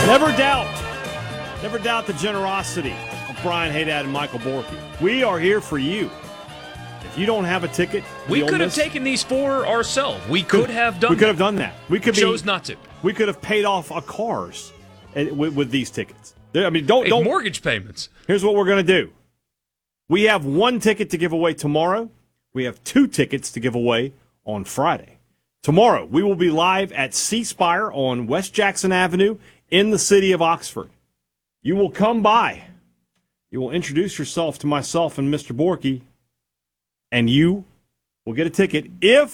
Never doubt the generosity of Brian Haydad and Michael Borky. We are here for you. If you don't have a ticket, we could have taken these for ourselves. We could have done. We could have done that. We chose not to. We could have paid off our cars with these tickets. I mean, don't mortgage payments. Here's what we're going to do. We have one ticket to give away tomorrow. We have two tickets to give away on Friday. Tomorrow, we will be live at C Spire on West Jackson Avenue in the city of Oxford. You will come by. You will introduce yourself to myself and Mr. Borky, and you will get a ticket if